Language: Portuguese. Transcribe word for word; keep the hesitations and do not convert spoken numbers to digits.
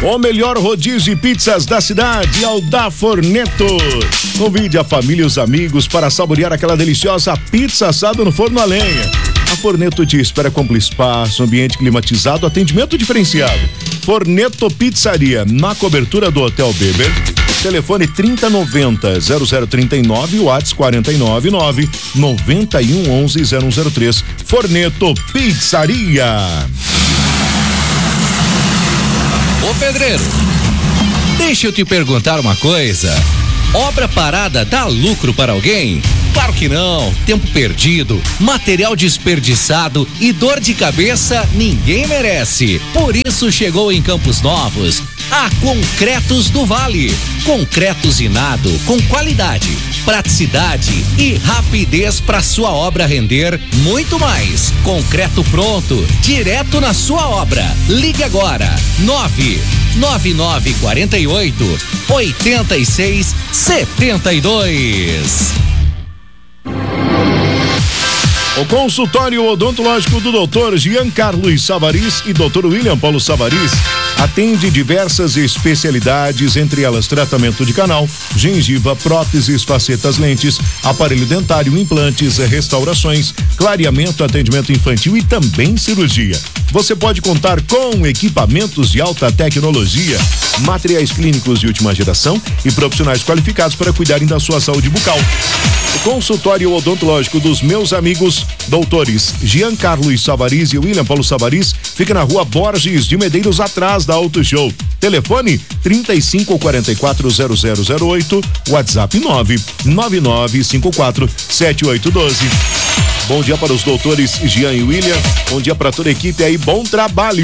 O melhor rodízio de pizzas da cidade é o da Forneto. Convide a família e os amigos para saborear aquela deliciosa pizza assada no forno a lenha. A Forneto te espera com amplo espaço, ambiente climatizado, atendimento diferenciado. Forneto Pizzaria, na cobertura do Hotel Beber. Telefone trinta noventa, zero zero trinta e nove, WhatsApp quarenta e nove, nove noventa e um, onze, zero zero três. Forneto Pizzaria. Ô pedreiro, deixa eu te perguntar uma coisa. Obra parada dá lucro para alguém? Claro que não. Tempo perdido, material desperdiçado e dor de cabeça ninguém merece. Por isso chegou em Campos Novos a Concretos do Vale. Concreto usinado com qualidade, praticidade e rapidez para sua obra render muito mais. Concreto pronto, direto na sua obra. Ligue agora, nove nove nove quatro oito, oito seis sete dois. O consultório odontológico do doutor Giancarlo Savaris e doutor William Paulo Savaris atende diversas especialidades, entre elas tratamento de canal, gengiva, próteses, facetas, lentes, aparelho dentário, implantes, restaurações, clareamento, atendimento infantil e também cirurgia. Você pode contar com equipamentos de alta tecnologia, materiais clínicos de última geração e profissionais qualificados para cuidarem da sua saúde bucal. O consultório odontológico dos meus amigos doutores Giancarlo Savaris e William Paulo Savaris fica na rua Borges de Medeiros, atrás da Auto Show. Telefone trinta e cinco, quarenta e quatro, zero zero zero oito, WhatsApp nove nove nove cinco quatro sete oito um dois. Bom dia para os doutores Gian e William. Bom dia para toda a equipe aí. Bom trabalho.